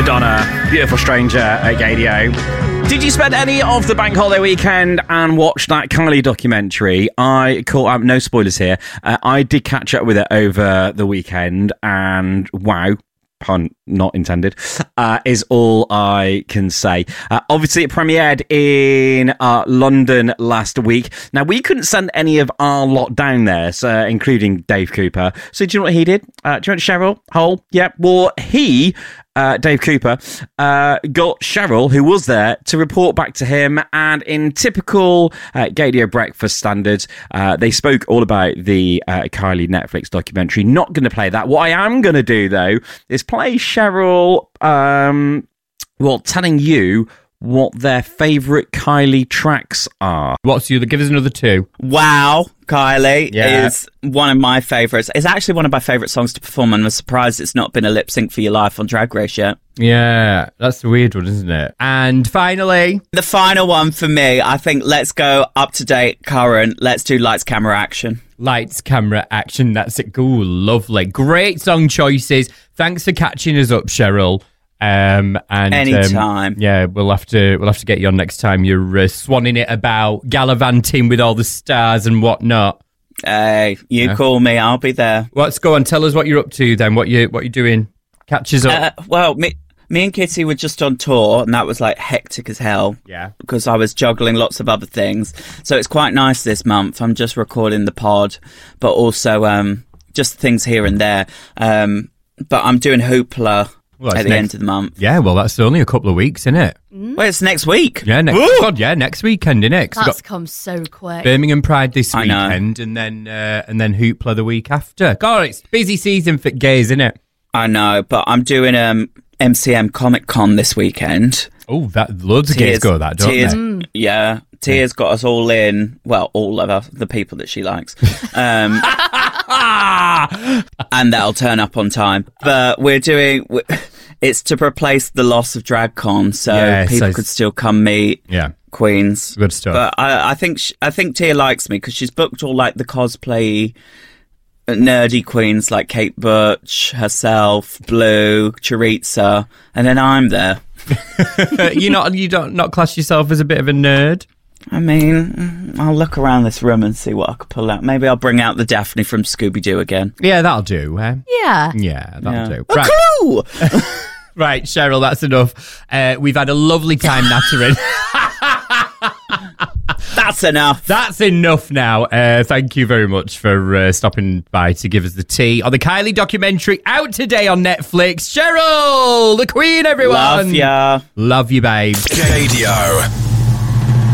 Madonna, Beautiful Stranger at Gadio. Did you spend any of the bank holiday weekend and watch that Kylie documentary? I caught up, no spoilers here. I did catch up with it over the weekend, and wow, pun not intended, is all I can say. Obviously, it premiered in London last week. Now, we couldn't send any of our lot down there, so, including Dave Cooper. So, do you know what he did? Do you know Cheryl Hole? Yeah, well, he... Dave Cooper, got Cheryl, who was there, to report back to him, and in typical Gadio Breakfast standards, they spoke all about the Kylie Netflix documentary. Not going to play that. What I am going to do, though, is play Cheryl, telling you what their favourite Kylie tracks are. What's the other? Give us another two. Wow, Kylie is one of my favourites. It's actually one of my favourite songs to perform, and I'm surprised it's not been a lip sync for your life on Drag Race yet. Yeah, that's the weird one, isn't it? And finally, the final one for me, I think let's go up to date, current. Let's do Lights, Camera, Action. Lights, Camera, Action. That's it. Ooh, lovely. Great song choices. Thanks for catching us up, Cheryl. And anytime. We'll have to get you on next time you're swanning it about, gallivanting with all the stars and whatnot. Hey, call me, I'll be there. Let's go on. Tell us what you're up to then. What you doing? Catch us up. Me and Kitty were just on tour, and that was like hectic as hell. Yeah, because I was juggling lots of other things. So it's quite nice this month. I'm just recording the pod, but also just things here and there. But I'm doing Hoopla. At the end of the month. Yeah, well, that's only a couple of weeks, isn't it? Well, it's next week. Yeah, next weekend, isn't it? That's come so quick. Birmingham Pride this weekend, and then Hoopla the week after. God, it's busy season for gays, isn't it? I know, but I'm doing MCM Comic Con this weekend. Oh, that loads of gays go that, don't they? Yeah, Tia's got us all in. Well, all of the people that she likes. And that'll turn up on time. But it's to replace the loss of DragCon, so people could still come meet queens. Good stuff. But I think Tia likes me because she's booked all like the cosplay nerdy queens like Kate Butch, herself, Blue, Choriza, and then I'm there. You don't not class yourself as a bit of a nerd? I mean, I'll look around this room and see what I can pull out. Maybe I'll bring out the Daphne from Scooby-Doo again. Yeah, that'll do. Yeah, that'll do. Right. Clue! Right, Cheryl, that's enough. We've had a lovely time nattering. That's enough. That's enough now. Thank you very much for stopping by to give us the tea on the Kylie documentary out today on Netflix. Cheryl, the Queen, everyone. Love ya. Love you, babe. Gadio.